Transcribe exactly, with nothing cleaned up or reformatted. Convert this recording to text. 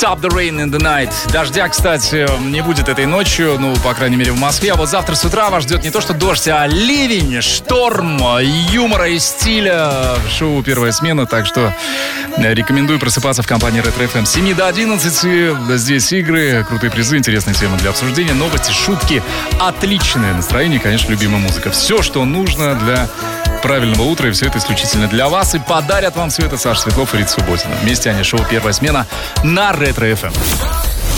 Stop the Rain in the Night. Дождя, кстати, не будет этой ночью, ну, по крайней мере, в Москве. А вот завтра с утра вас ждет не то что дождь, а ливень, шторм, юмора и стиля. Шоу «Первая смена», так что рекомендую просыпаться в компании Ретро эф эм с семи до одиннадцати. Здесь игры, крутые призы, интересные темы для обсуждения, новости, шутки, отличное настроение, конечно, любимая музыка. Все, что нужно для правильного утра, и все это исключительно для вас. И подарят вам все это Саша Светлов и Рита Субботина. Вместе они шоу «Первая смена» на Ретро эф эм.